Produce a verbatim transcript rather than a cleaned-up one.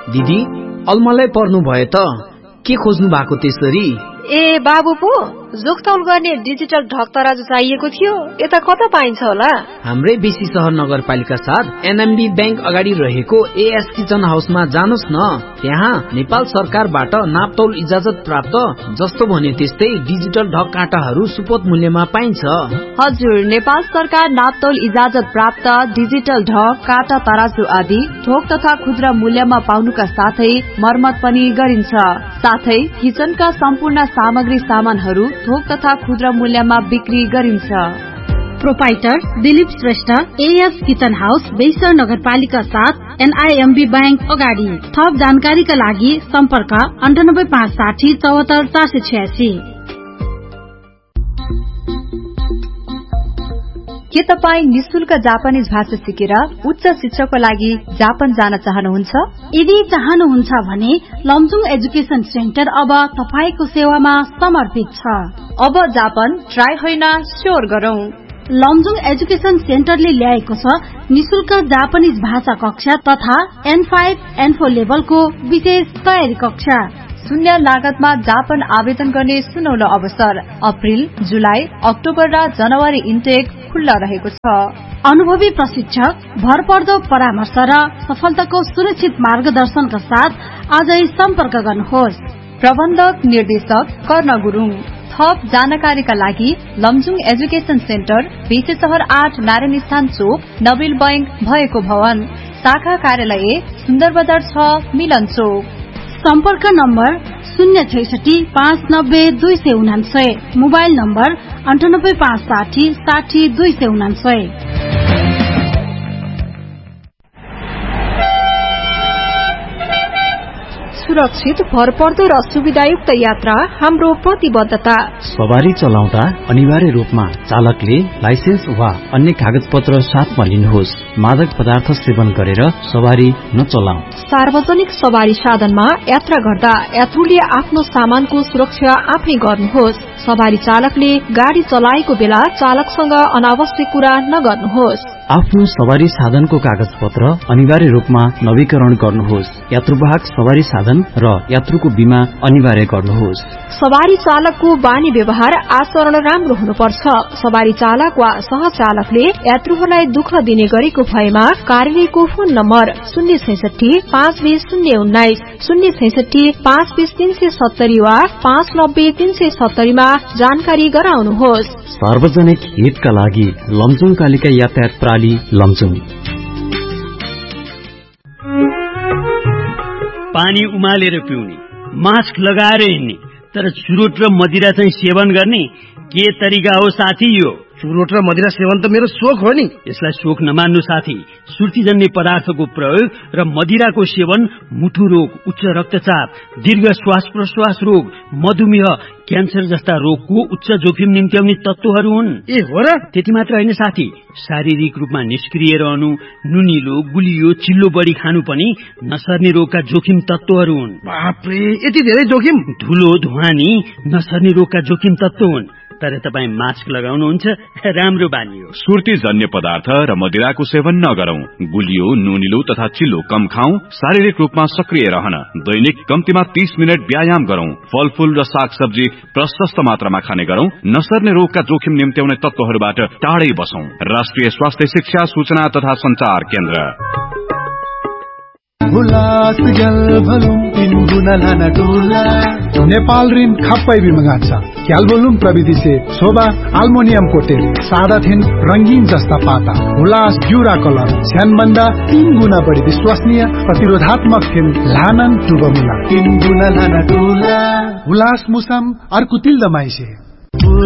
दिदी अलमलै पर्नु भयो त के खोज्नु भएको त्यसरी? ए बाबु पो जोखतौल गर्ने डिजिटल ढक तराजु चाहिएको थियो, यता कता पाइन्छ होला? हाम्रै बेसी सहर नगरपालिका साथ एनएमबी बैंक अगाडि रहेको एएस किचन हाउसमा जानुस् न। त्यहाँ नेपाल सरकारबाट नापतौल इजाजत प्राप्त जस्तो भन्यो त्यस्तै डिजिटल ढक काँटाहरू सुपथ मूल्यमा पाइन्छ। हजुर, नेपाल सरकार नापतौल इजाजत प्राप्त डिजिटल ढक काँटा तराजु आदि थोक तथा खुद्रा मूल्यमा पाउनुका साथै मर्मत पनि गरिन्छ। साथै किचनका सम्पूर्ण सामग्री सामानहरू थोक तथा खुद्रा मूल्यमा बिक्री गरिन्छ। Proprietor Dilip Shrestha, as kitchen house, बेइसर नगरपालिका साथ एनआईएमबी बैंक अगाडि। थप जानकारीका लागि सम्पर्क अन्ठानब्बे पाँच साठी चौहत्तर चार सय छयासी। के तपाईँ निशुल्क जापानिज भाषा सिकेर उच्च शिक्षाको लागि जापान जान चाहनुहुन्छ? यदि चाहनुहुन्छ भने लमजुङ एजुकेशन सेन्टर अब तपाईको सेवामा समर्पित छ। अब जापान ट्राई होइन स्योर गरौं। लमजुङ एजुकेशन सेन्टरले ल्याएको छ निशुल्क जापानिज भाषा कक्षा तथा एन फाइभ एन फोर लेभलको विशेष तयारी कक्षा। शून्य लागतमा जापान आवेदन गर्ने सुनौलो अवसर। अप्रिल, जुलाई, अक्टोबर र जनवरी इन्टेक खुल्ला रहेको छ। अनुभवी प्रशिक्षक, भरपर्दो परामर्श र सफलताको सुरक्षित मार्गदर्शनका साथ आजै सम्पर्क गर्नुहोस्। प्रबन्धक निर्देशक कर्ण गुरुङ। थप जानकारीका लागि लमजुङ एजुकेशन सेन्टर, बेसी सहर आठ, नारायण स्थान चोक, नबिल बैंक भएको भवन, शाखा कार्यालय सुन्दर बजार छ, मिलन चोक। सम्पर्क नम्बर शून्य छैसठी पाँच नब्बे दुई सय उनान्सय, मोबाइल नम्बर अन्ठानब्बे पाँच साठी साठी दुई सय उनान्सय। सुरक्षित, भरपर्दो र सुविधायुक्त यात्रा हाम्रो प्रतिबद्धता। सवारी चलाउँदा अनिवार्य रूपमा चालकले लाइसेन्स वा अन्य कागज पत्र साथमा लिनुहोस्। मादक पदार्थ सेवन गरेर सवारी नचलाऊ। सार्वजनिक सवारी साधनमा यात्रा गर्दा यात्रुले आफ्नो सामानको सुरक्षा आफै गर्नुहोस्। सवारी चालकले गाडी चलाएको बेला चालकसँग अनावश्यक कुरा नगर्नुहोस्। आफ्नो सवारी साधनको कागज पत्र अनिवार्य रूपमा नवीकरण गर्नुहोस्। यात्रुवाहक सवारी साधन र यात्रुको बीमा अनिवार्य गर्नुहोस्। सवारी चालकको बानी व्यवहार आचरण राम्रो हुनुपर्छ। सवारी चालक वा सहचालकले यात्रुहरूलाई दुःख दिने गरेको भएमा कार्यालयको फोन नम्बर शून्य छैसठी पाँच बीस शून्य उन्नाइस, शून्य छैसठी पाँच बीस तीन सय सत्तरी वा पाँच नब्बे तीन सय सत्तरीमा जानकारी गराउनुहोस्। सार्वजनिक हितका लागि लमजुङ कालिका यातायात प्रणाली लमजुङ। पानी उमालेर पिउने, मास्क लगाएर हिँड्ने, तर चुरोट र मदिरा चाहिँ सेवन गर्ने के तरिका हो साथी? यो चुरोट र मदिरा सेवन त मेरो शोक हो नि। यसलाई शोक नमान्नु साथी। सुर्तीजन्य पदार्थको प्रयोग र मदिराको सेवन मुटु रोग, उच्च रक्तचाप, दीर्घ श्वास प्रश्वास रोग, मधुमेह, क्यान्सर जस्ता रोगको उच्च जोखिम निम्त्याउने तत्वहरू हुन्। ए हो र? त्यति मात्र होइन साथी, शारीरिक रूपमा निष्क्रिय रहनु, नुनिलो, गुलियो, चिल्लो बढी खानु पनि नसर्ने रोगका जोखिम तत्वहरू हुन्। बापरे, यति धेरै जोखिम? धुलो, धुवानी नसर्ने रोगका जोखिम तत्व हुन्। तर तपाईँ मास्क लगाउनुहुन्छ, राम्रो बानी हो। सुर्तीजन्य पदार्थ र मदिराको सेवन नगरौं। गुलियो, नुनिलो तथा चिल्लो कम खाऊ। शारीरिक रूपमा सक्रिय रहन दैनिक कम्तीमा तीस मिनट व्यायाम गरौं। फलफूल र साग सब्जी प्रशस्त मात्रामा खाने गरौं। नसर्ने रोगका जोखिम निम्त्याउने तत्वहरूबाट टाढै बसौं। राष्ट्रिय स्वास्थ्य शिक्षा सूचना तथा संचार केन्द्र। हुलास जल भलुम तिनगुना लाना डोला नेपाल ऋण खप्पै बिमगान छ। ख्याल बोलुम प्रविधि से शोभा अल्मोनियम कोटेड सादा थिन रंगीन जस्ता पाता हुलास जुरा कलर छ्यानभन्दा तीन गुना बढी विश्वसनीय प्रतिरोधात्मक थिन लानन टुबमुला तीन गुना लाना डोला हुलास मुसम अर्कुतिल दमाइसे।